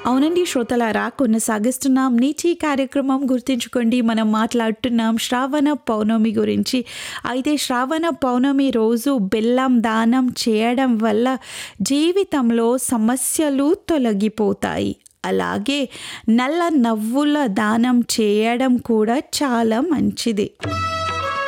అవునండి శ్రోతలారా, కొనసాగిస్తున్నాం నీతి కార్యక్రమం. గుర్తుంచుకోండి, మనం మాట్లాడుతున్నాం శ్రావణ పౌర్ణమి గురించి. అయితే శ్రావణ పౌర్ణమి రోజు బెల్లం దానం చేయడం వల్ల జీవితంలో సమస్యలు తొలగిపోతాయి. అలాగే నల్ల నవ్వుల దానం చేయడం కూడా చాలా మంచిది.